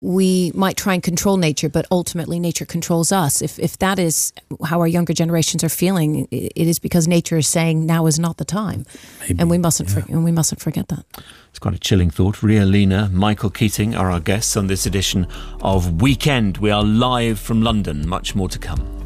we might try and control nature, but ultimately nature controls us. If that is how our younger generations are feeling, it is because nature is saying now is not the time. Maybe, and we mustn't forget that. It's quite a chilling thought. Ria Lina, Michael Keating are our guests on this edition of Weekend. We are live from London. Much more to come.